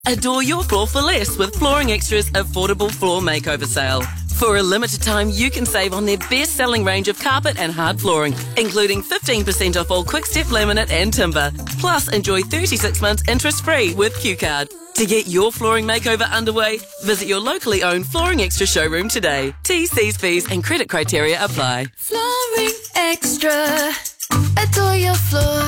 Adore your floor for less with Flooring Extra's affordable floor makeover sale. For a limited time, you can save on their best-selling range of carpet and hard flooring, including 15% off all Quick-Step laminate and timber. Plus, enjoy 36 months interest-free with Q-Card. To get your flooring makeover underway, visit your locally owned Flooring Extra showroom today. T's, C's, fees and credit criteria apply. Flooring Extra. Adore your floor.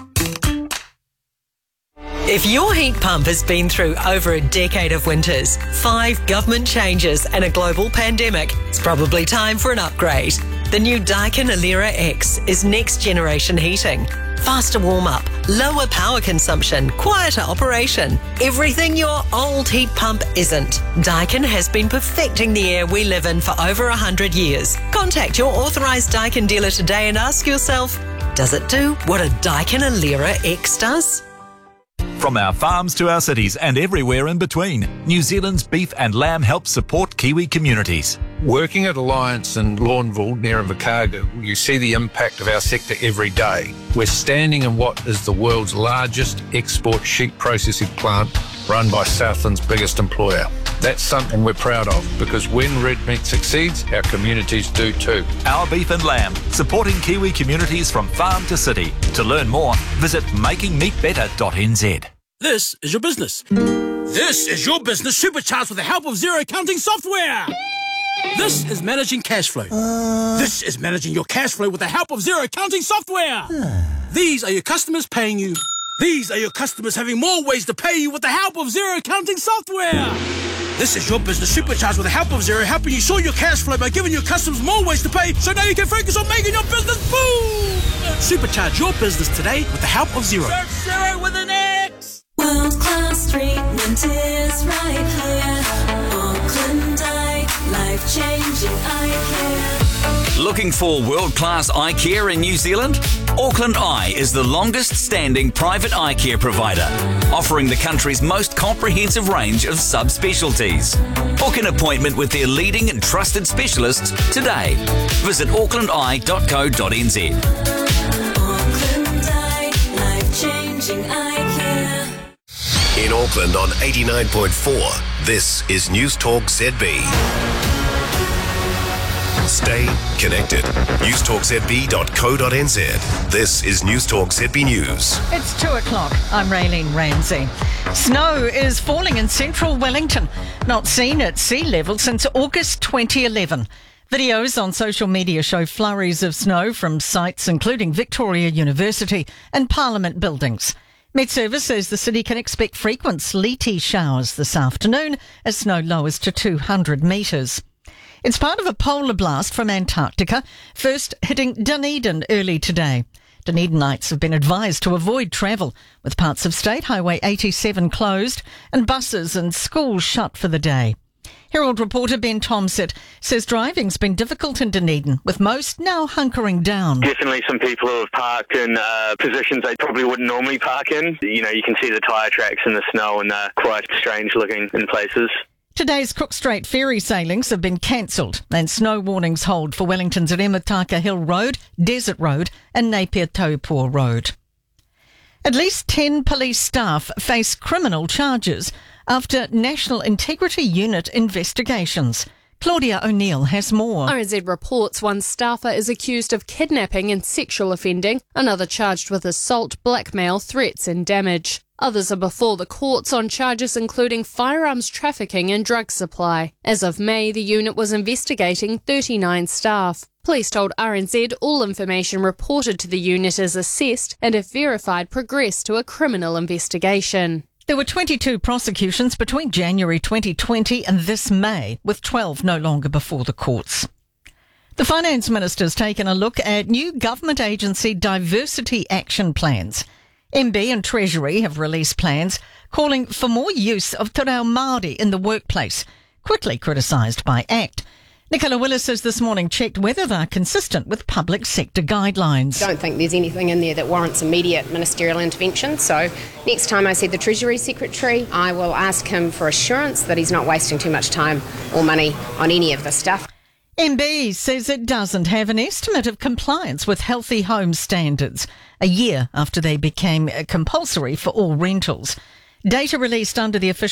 If your heat pump has been through over a decade of winters, 5 government changes and a global pandemic, it's probably time for an upgrade. The new Daikin Alera X is next generation heating. Faster warm-up, lower power consumption, quieter operation. Everything your old heat pump isn't. Daikin has been perfecting the air we live in for over 100 years. Contact your authorised Daikin dealer today and ask yourself, does it do what a Daikin Alera X does? From our farms to our cities and everywhere in between, New Zealand's beef and lamb helps support Kiwi communities. Working at Alliance in Lawnville near Invercargill, you see the impact of our sector every day. We're standing in what is the world's largest export sheep processing plant run by Southland's biggest employer. That's something we're proud of, because when red meat succeeds, our communities do too. Our Beef and Lamb, supporting Kiwi communities from farm to city. To learn more, visit makingmeatbetter.nz. This is your business. This is your business supercharged with the help of Xero accounting software. This is managing cash flow. This is managing your cash flow with the help of Xero accounting software. These are your customers paying you. These are your customers having more ways to pay you with the help of Xero accounting software. This is your business supercharged with the help of Xero, helping you sort your cash flow by giving your customers more ways to pay, so now you can focus on making your business boom. Supercharge your business today with the help of Xero. Search Xero with an X. World-class treatment is right here. Auckland Eye, life-changing eye care. Looking for world-class eye care in New Zealand? Auckland Eye is the longest-standing private eye care provider, offering the country's most comprehensive range of subspecialties. Book an appointment with their leading and trusted specialists today. Visit aucklandeye.co.nz. Auckland Eye, life-changing eye care. In Auckland on 89.4, this is News Talk ZB. Stay connected. newstalkzb.co.nz. This is News Talk ZB News. It's 2 o'clock. I'm Raylene Ramsey. Snow is falling in central Wellington, not seen at sea level since August 2011. Videos on social media show flurries of snow from sites including Victoria University and Parliament buildings. Met Service says the city can expect frequent sleety showers this afternoon as snow lowers to 200 metres. It's part of a polar blast from Antarctica, first hitting Dunedin early today. Dunedinites have been advised to avoid travel, with parts of State Highway 87 closed and buses and schools shut for the day. Herald reporter Ben Tomsett says driving's been difficult in Dunedin, with most now hunkering down. Definitely some people have parked in positions they probably wouldn't normally park in. You know, you can see the tyre tracks in the snow and they're quite strange looking in places. Today's Cook Strait ferry sailings have been cancelled and snow warnings hold for Wellington's Remataka Hill Road, Desert Road and Napier Taupō Road. At least 10 police staff face criminal charges after National Integrity Unit investigations. Claudia O'Neill has more. RNZ reports one staffer is accused of kidnapping and sexual offending, another charged with assault, blackmail, threats and damage. Others are before the courts on charges including firearms trafficking and drug supply. As of May, the unit was investigating 39 staff. Police told RNZ all information reported to the unit is assessed and, if verified, progressed to a criminal investigation. There were 22 prosecutions between January 2020 and this May, with 12 no longer before the courts. The Finance Minister's taken a look at new government agency diversity action plans. MB and Treasury have released plans calling for more use of te reo Māori in the workplace, quickly criticised by ACT. Nicola Willis has this morning checked whether they're consistent with public sector guidelines. I don't think there's anything in there that warrants immediate ministerial intervention, so next time I see the Treasury Secretary, I will ask him for assurance that he's not wasting too much time or money on any of this stuff. MB says it doesn't have an estimate of compliance with healthy home standards, a year after they became compulsory for all rentals. Data released under the official